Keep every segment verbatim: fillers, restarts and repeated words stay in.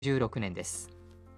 じゅうろくねんです。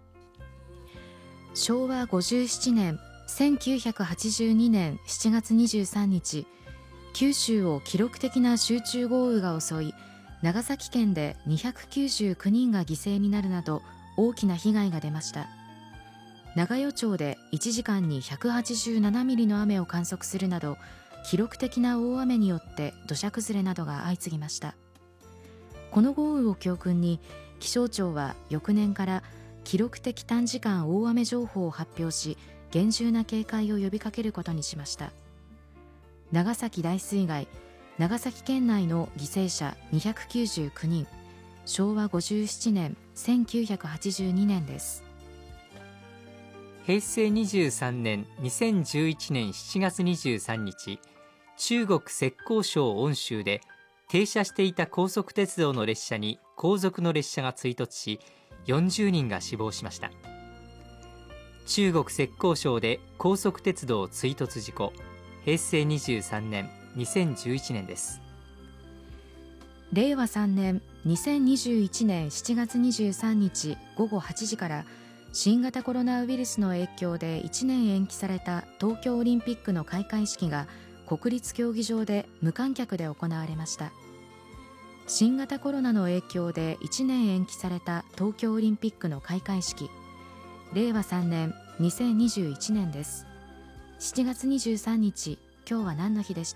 しょうわごじゅうななねんせんきゅうひゃくはちじゅうにねんしちがつにじゅうさんにち、九州を記録的な集中豪雨が襲い、長崎県でにひゃくきゅうじゅうきゅうにんが犠牲になるなど大きな被害が出ました。長与町でいちじかんにひゃくはちじゅうななミリの雨を観測するなど、記録的な大雨によって土砂崩れなどが相次ぎました。この豪雨を教訓に、気象庁は翌年から記録的短時間大雨情報を発表し、厳重な警戒を呼びかけることにしました。長崎大水害、長崎県内の犠牲者にひゃくきゅうじゅうきゅうにん、しょうわごじゅうななねんせんきゅうひゃくはちじゅうにねんです。 へいせいにじゅうさんねんにせんじゅういちねんしちがつにじゅうさんにち、中国浙江省温州で停車していた高速鉄道の列車に後続の列車が追突し、よんじゅうにんが死亡しました。中国浙江省で高速鉄道追突事故、へいせいにじゅうさんねんにせんじゅういちねんです。 れいわさんねんにせんにじゅういちねんしちがつにじゅうさんにちごごはちじから新型コロナウイルスの影響でいちねん延期された東京オリンピックの開会式が国立競技場で無観客で行われました。新型コロナの影響でいちねん延期された東京オリンピックの開会式、れいわさんねんにせんにじゅういちねんです。しちがつにじゅうさんにち、今日は何の日でした？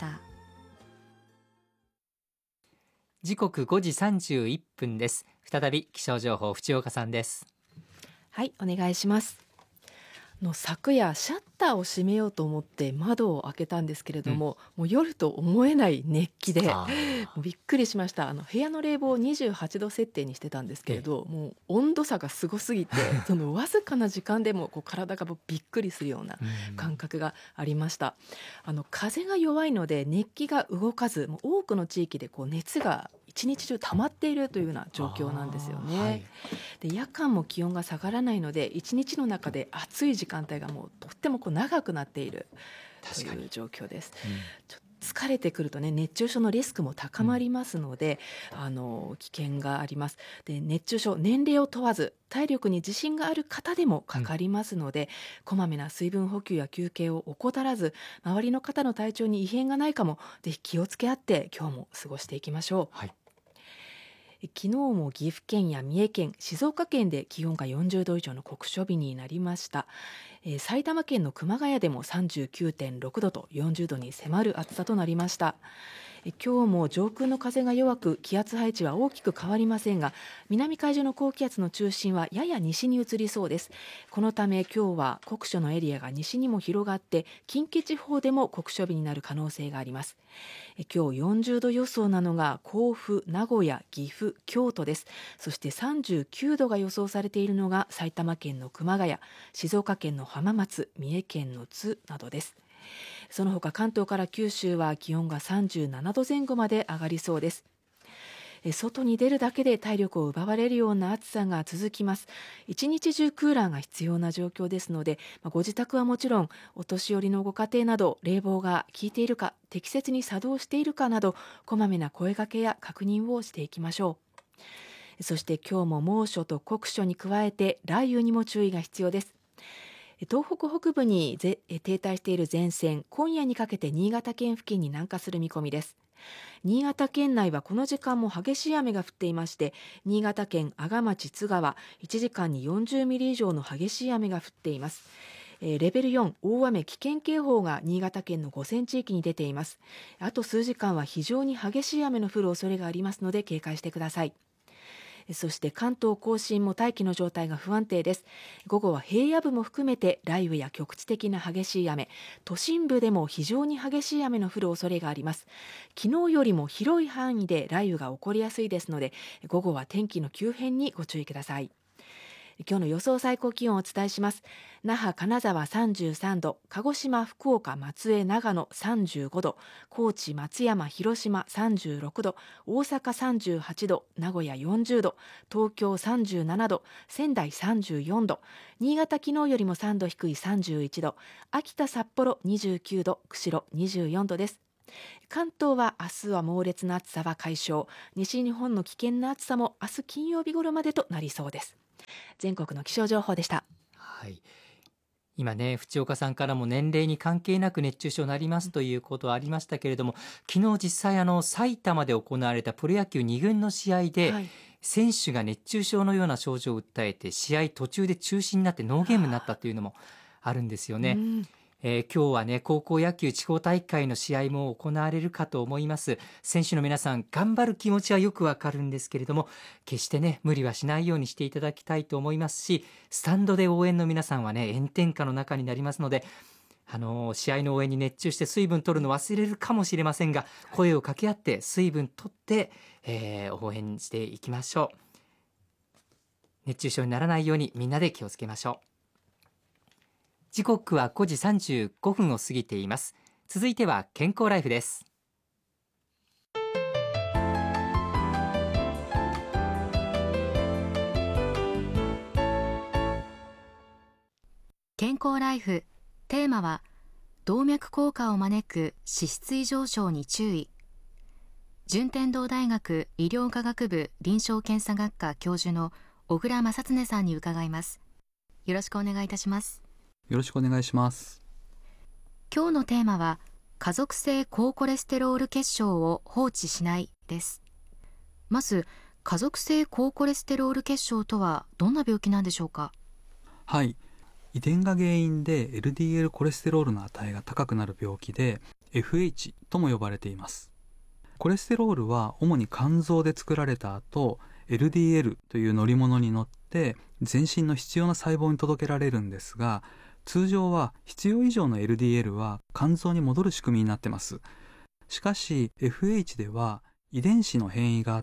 時刻ごじさんじゅういっぷんです。再び気象情報、淵岡さんです。 はい、お願いします。の昨夜シャッターを閉めようと思って窓を開けたんですけれども、うん、もう夜と思えない熱気でもうびっくりしました。あの部屋の冷房をにじゅうはちど設定にしてたんですけれど、もう温度差がすごすぎてそのわずかな時間でもこう体がびっくりするような感覚がありました。あの風が弱いので熱気が動かず、もう多くの地域でこう熱が一日中溜まっているというような状況なんですよね。はい、で夜間も気温が下がらないので、一日の中で暑い時間帯がもうとってもこう長くなっているという状況です。うん、ちょっと疲れてくるとね、熱中症のリスクも高まりますので、うん、あの危険があります。で熱中症、年齢を問わず体力に自信がある方でもかかりますので、うん、こまめな水分補給や休憩を怠らず、周りの方の体調に異変がないかもぜひ気をつけ合って今日も過ごしていきましょう。はい、昨日も岐阜県や三重県、静岡県で気温がよんじゅうど以上の酷暑日になりました。えー、埼玉県の熊谷でも さんじゅうきゅうてんろくどとよんじゅうどに迫る暑さとなりました。えー、今日も上空の風が弱く気圧配置は大きく変わりませんが、南海上の高気圧の中心はやや西に移りそうです。このため今日は酷暑のエリアが西にも広がって、近畿地方でも酷暑日になる可能性があります。えー、今日よんじゅうど予想なのが甲府、名古屋、岐阜、京都です。そしてさんじゅうきゅうどが予想されているのが埼玉県の熊谷、静岡県の浜松、三重県の津などです。その他関東から九州は気温がさんじゅうななどぜん後まで上がりそうです。外に出るだけで体力を奪われるような暑さが続きます。一日中クーラーが必要な状況ですので、ご自宅はもちろんお年寄りのご家庭など冷房が効いているか、適切に作動しているかなど、こまめな声掛けや確認をしていきましょう。そして今日も猛暑と酷暑に加えて雷雨にも注意が必要です。東北北部に停滞している前線、今夜にかけて新潟県付近に南下する見込みです。新潟県内はこの時間も激しい雨が降っていまして、新潟県阿賀町津川、いちじかんによんじゅうミリ以上の激しい雨が降っています。レベルよん大雨危険警報が新潟県の五泉地域に出ています。あと数時間は非常に激しい雨の降る恐れがありますので警戒してください。そして関東甲信も大気の状態が不安定です。午後は平野部も含めて雷雨や局地的な激しい雨、都心部でも非常に激しい雨の降る恐れがあります。昨日よりも広い範囲で雷雨が起こりやすいですので、午後は天気の急変にご注意ください。今日の予想最高気温をお伝えします。那覇、金沢さんじゅうさんど、鹿児島、福岡、松江、長野さんじゅうごど、高知、松山、広島さんじゅうろくど、大阪さんじゅうはちど、名古屋よんじゅうど、東京さんじゅうななど、仙台さんじゅうよんど、新潟昨日よりもさんど低いさんじゅういちど、秋田、札幌にじゅうきゅうど、釧路にじゅうよんどです。関東は明日は猛烈な暑さは解消、西日本の危険な暑さも明日金曜日頃までとなりそうです。 全国の気象情報でした。 はい、今ね、淵岡さんからも年齢に関係なく熱中症になりますということはありましたけれども、昨日実際あの埼玉で行われたプロ野球に軍の試合で、はい、選手が熱中症のような症状を訴えて試合途中で中止になってノーゲームになったというのもあるんですよね。うん、えー、今日はね、高校野球地方大会の試合も行われるかと思います。選手の皆さん頑張る気持ちはよくわかるんですけれども、決してね無理はしないようにしていただきたいと思いますし、スタンドで応援の皆さんはね炎天下の中になりますので、あのー、試合の応援に熱中して水分取るの忘れるかもしれませんが、声を掛け合って水分取って、えー、応援していきましょう。熱中症にならないようにみんなで気をつけましょう。時刻はごじさんじゅうごふんを過ぎています。続いては健康ライフです。 健康ライフ、テーマは動脈硬化を招く脂質異常症に注意。順天堂大学医療科学部臨床検査学科教授の小倉正恒さんに伺います。よろしくお願いいたします。 よろしくお願いします。 今日のテーマは家族性高コレステロール血症を放置しないです。まず、家族性高コレステロール血症とはどんな病気なんでしょうか？ はい、遺伝が原因で エルディーエル コレステロールの値が高くなる病気で エフエイチ とも呼ばれています。コレステロールは主に肝臓で作られた後、 エルディーエル という乗り物に乗って全身の必要な細胞に届けられるんですが、通常は必要以上の エルディーエル は肝臓に戻る仕組みになってます。しかし エフエイチ では遺伝子の変異があって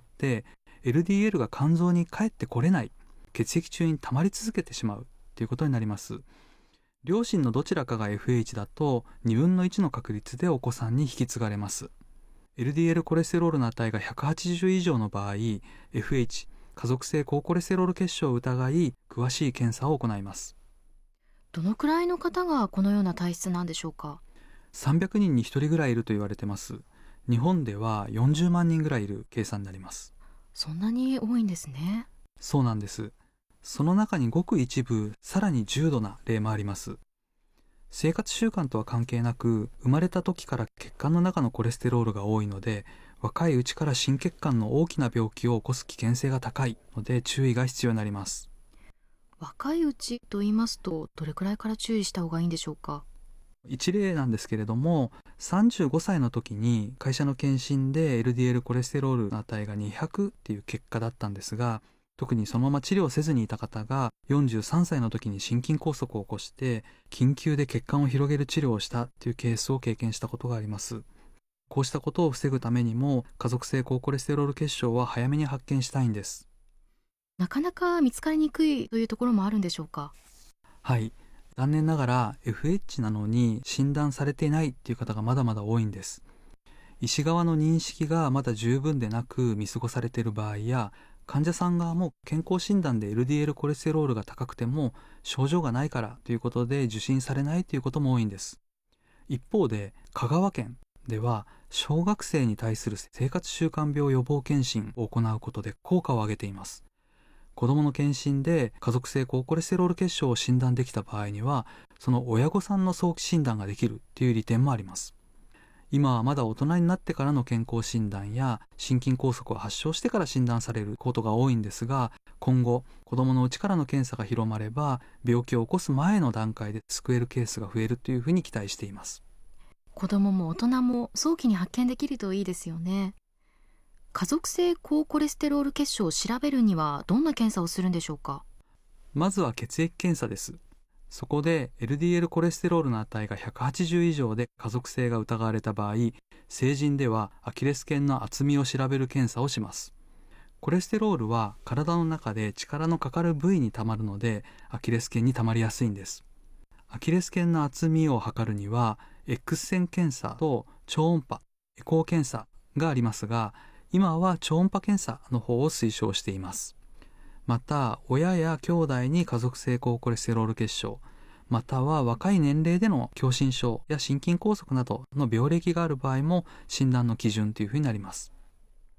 エルディーエル が肝臓に帰ってこれない、血液中に溜まり続けてしまうということになります。両親のどちらかが エフエイチ だとにぶんのいちの確率でお子さんに引き継がれます。 エルディーエル コレステロールの値がひゃくはちじゅう以上の場合、 エフエイチ 家族性高コレステロール血症を疑い詳しい検査を行います。 どのくらいの方がこのような体質なんでしょうか？ さんびゃくにんにひとりぐらいいると言われてます。日本ではよんじゅうまんにんぐらいいる計算になります。 そんなに多いんですね。 そうなんです。その中にごく一部、さらに重度な例もあります。生活習慣とは関係なく、生まれた時から血管の中のコレステロールが多いので、若いうちから心血管の大きな病気を起こす危険性が高いので注意が必要になります。 若いうちと言いますと、どれくらいから注意した方がいいんでしょうか？ 一例なんですけれども、さんじゅうごさいの時に会社の検診で エルディーエル コレステロールの値がにひゃくっていう結果だったんですが、特にそのまま治療せずにいた方がよんじゅうさんさいの時に心筋梗塞を起こして緊急で血管を広げる治療をしたというケースを経験したことがあります。こうしたことを防ぐためにも家族性高コレステロール血症は早めに発見したいんです。 なかなか見つかりにくいというところもあるんでしょうか？ はい、残念ながら エフエイチ なのに診断されていないという方がまだまだ多いんです。医師側の認識がまだ十分でなく見過ごされている場合や、患者さん側も健康診断で エルディーエル コレステロールが高くても症状がないからということで受診されないということも多いんです。一方で香川県では小学生に対する生活習慣病予防検診を行うことで効果を上げています。子どもの検診で家族性高コレステロール血症を診断できた場合には、その親御さんの早期診断ができるという利点もあります。今はまだ大人になってからの健康診断や心筋梗塞を発症してから診断されることが多いんですが、今後子どものうちからの検査が広まれば病気を起こす前の段階で救えるケースが増えるというふうに期待しています。 子どもも大人も早期に発見できるといいですよね。家族性高コレステロール血症を調べるにはどんな検査をするんでしょうか？ まずは血液検査です。そこで エルディーエル コレステロールの値がひゃくはちじゅう以上で家族性が疑われた場合、成人ではアキレス腱の厚みを調べる検査をします。コレステロールは体の中で力のかかる部位にたまるので、アキレス腱にたまりやすいんです。アキレス腱の厚みを測るには X 線検査と超音波、エコー検査がありますが、今は超音波検査の方を推奨しています。また、親や兄弟に家族性高コレステロール血症、または若い年齢での狭心症や心筋梗塞などの病歴がある場合も診断の基準というふうになります。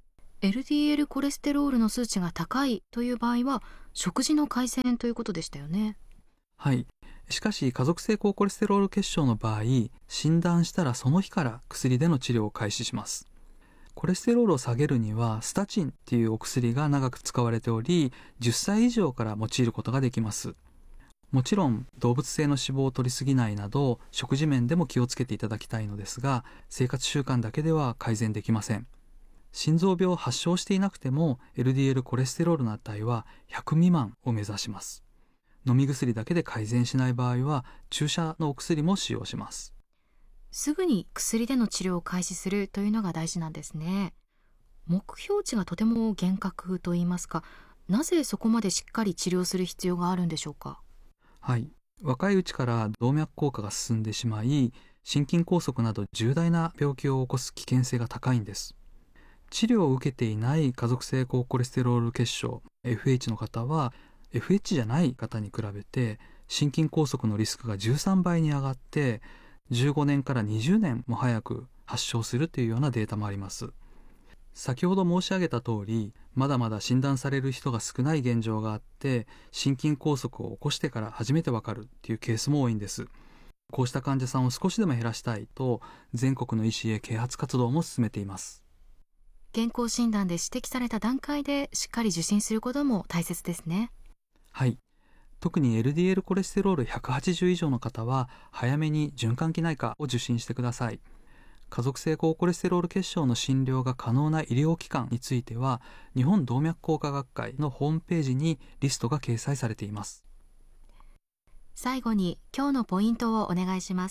エルディーエル コレステロールの数値が高いという場合は食事の改善ということでしたよね。 はい。しかし家族性高コレステロール血症の場合、診断したらその日から薬での治療を開始します。コレステロールを下げるにはスタチンっていうお薬が長く使われており、じゅっさい以上から用いることができます。もちろん動物性の脂肪を摂りすぎないなど食事面でも気をつけていただきたいのですが、生活習慣だけでは改善できません。心臓病を発症していなくても エルディーエル コレステロールの値はひゃく未満を目指します。飲み薬だけで改善しない場合は注射のお薬も使用します。 すぐに薬での治療を開始するというのが大事なんですね。目標値がとても厳格といいますか、なぜそこまでしっかり治療する必要があるんでしょうか。 はい。若いうちから動脈硬化が進んでしまい、心筋梗塞など重大な病気を起こす危険性が高いんです。治療を受けていない家族性高コレステロール血症 エフエイチ の方は エフエイチ じゃない方に比べて心筋梗塞のリスクがじゅうさんばいに上がってじゅうごねんからにじゅうねんも早く発症するというようなデータもあります。先ほど申し上げた通り、まだまだ診断される人が少ない現状があって、心筋梗塞を起こしてから初めてわかるっていうケースも多いんです。こうした患者さんを少しでも減らしたいと、全国の医師へ啓発活動も進めています。 健康診断で指摘された段階でしっかり受診することも大切ですね。 はい。特に エルディーエル コレステロールひゃくはちじゅう以上の方は、早めに循環器内科を受診してください。家族性高コレステロール血症の診療が可能な医療機関については、日本動脈硬化学会のホームページにリストが掲載されています。 最後に今日のポイントをお願いします。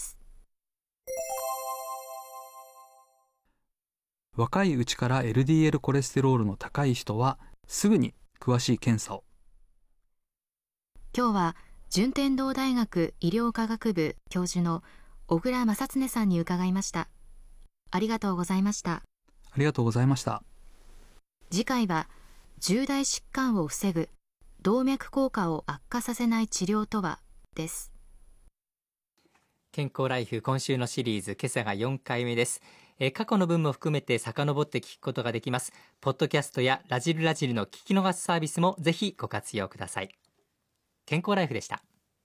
若いうちから エルディーエル コレステロールの高い人は、すぐに詳しい検査を。 今日は順天堂大学医療科学部教授の小倉正恒さんに伺いました。ありがとうございました。 ありがとうございました。 次回は重大疾患を防ぐ動脈硬化を悪化させない治療とはです。 健康ライフ今週のシリーズ、今朝がよんかいめです。えー、過去の分も含めて遡って聞くことができます。ポッドキャストやラジルラジルの聞き逃すサービスもぜひご活用ください。健康ライフでした。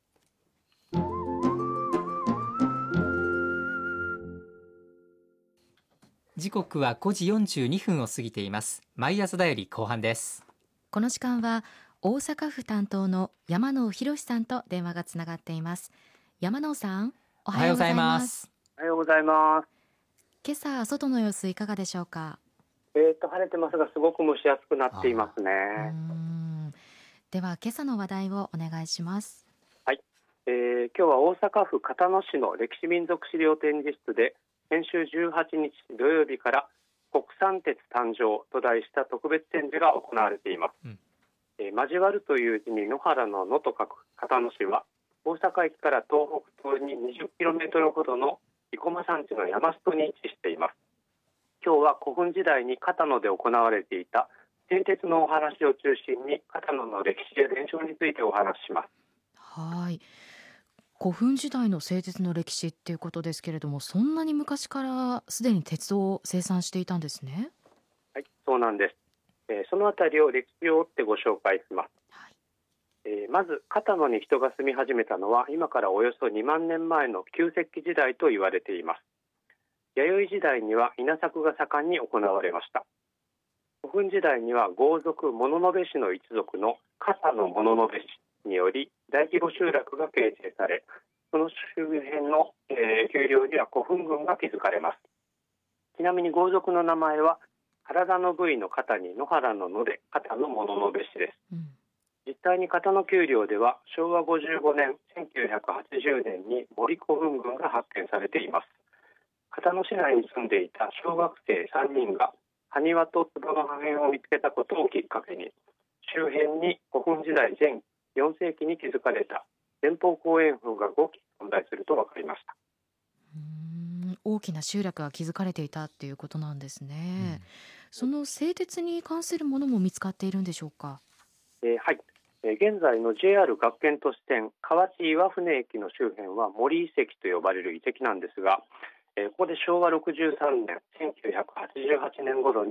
時刻はごじよんじゅうにふんを過ぎています。毎朝だより後半です。 この時間は大阪府担当の山野博さんと電話がつながっています。山野さん、おはようございます。 おはようございます。 今朝外の様子いかがでしょうか。 えーと晴れてますが、すごく蒸し暑くなっていますね。 うーんでは今朝の話題をお願いします。 はい、えー、今日は大阪府交野市の歴史民族資料展示室で先週じゅうはちにち土曜日から国産鉄誕生と題した特別展示が行われています。うんえー、交わるという字に野原の野と書く交野市は、大阪駅から東北東に にじゅっキロメートル ほどの生駒山地の山裾に位置しています。今日は古墳時代に片野で行われていた製鉄のお話を中心に片野の歴史や伝承についてお話しします。 はい、古墳時代の製鉄の歴史っていうことですけれども、そんなに昔からすでに鉄を生産していたんですね。 はい、そうなんです。えー、そのあたりを歴史を追ってご紹介します。はいえー、まず片野に人が住み始めたのは今からおよそにまんねんまえの旧石器時代と言われています。弥生時代には稲作が盛んに行われました。古墳時代には豪族物部氏の一族の片野物部氏により大規模集落が形成され、その周辺の、えー、丘陵には古墳群が築かれます。ちなみに豪族の名前は体の部位の肩に野原の野で片野物部氏です。うん、実際に片野丘陵ではしょうわごじゅうごねんせんきゅうひゃくはちじゅうねんに森古墳群が発見されています。片野市内に住んでいた小学生さんにんが埴輪と壺の破片を見つけたことをきっかけに、周辺に古墳時代前よんせいきに築かれた前方後円墳がごき存在すると分かりました。 うーん大きな集落が築かれていたっていうことなんですね。うん、その製鉄に関するものも見つかっているんでしょうか。 えー、はい、えー、現在の ジェイアール 学研都市線河内岩船駅の周辺は森遺跡と呼ばれる遺跡なんですが、ここでしょうわろくじゅうさんねんせんきゅうひゃくはちじゅうはちねん頃に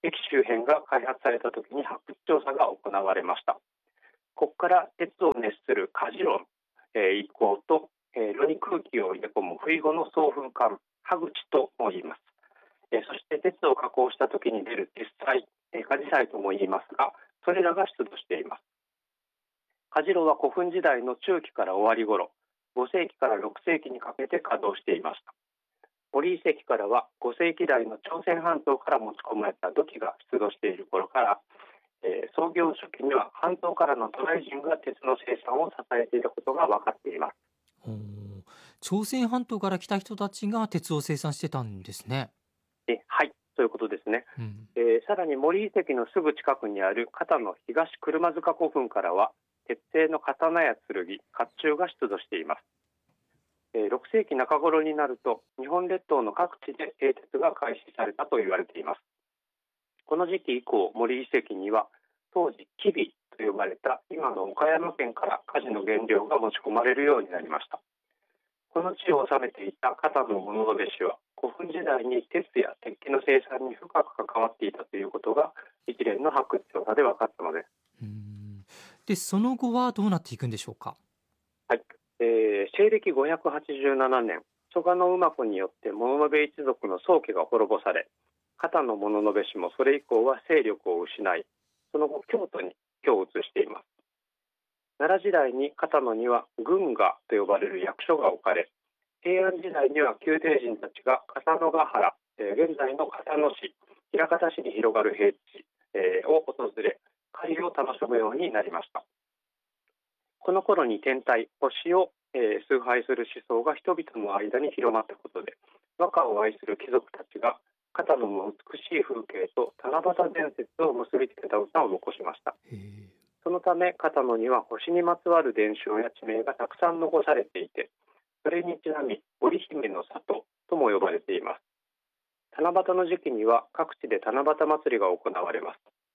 駅周辺が開発された時に発掘調査が行われました。ここから鉄を熱する火事炉、えー、以降と、えー、炉に空気を入れ込む不意後の送風管、歯口とも言います。えー、そして鉄を加工した時に出る鉄砕、えー、火事砕とも言いますが、それらが出土しています。火事炉は古墳時代の中期から終わり頃、ごせいきからろくせいきにかけて稼働していました。森井遺跡からはごせいきだいの朝鮮半島から持ち込まれた土器が出土している頃から、えー、創業初期には半島からの渡来人が鉄の生産を支えていたことが分かっています。 朝鮮半島から来た人たちが鉄を生産してたんですね。 えはい、そういうことですね。うん、えー、さらに森井遺跡のすぐ近くにある片野東車塚古墳からは鉄製の刀や剣、甲冑が出土しています。えー、ろくせいきなか頃になると日本列島の各地で製鉄が開始されたと言われています。この時期以降、森井遺跡には当時吉備と呼ばれた今の岡山県から火事の原料が持ち込まれるようになりました。この地を治めていた片野物部氏は古墳時代に鉄や鉄器の生産に深く関わっていたということが一連の発掘調査で分かったのです。 うーんでその後はどうなっていくんでしょうか。 はい、えー、西暦ごひゃくはちじゅうななねん、蘇我馬子によって物部一族の宗家が滅ぼされ、片野物部氏もそれ以降は勢力を失い、その後京都に居を移しています。奈良時代に片野には軍賀と呼ばれる役所が置かれ、平安時代には宮廷人たちが片野ヶ原、えー、現在の片野市、枚方市に広がる平地、えー、を訪れ、狩りを楽しむようになりました。この頃に天体、星を、えー、崇拝する思想が人々の間に広まったことで、和歌を愛する貴族たちが片野の美しい風景と七夕伝説を結びつけた歌を残しました。そのため片野には星にまつわる伝承や地名がたくさん残されていて、それにちなみ織姫の里とも呼ばれています。七夕の時期には各地で七夕祭りが行われます。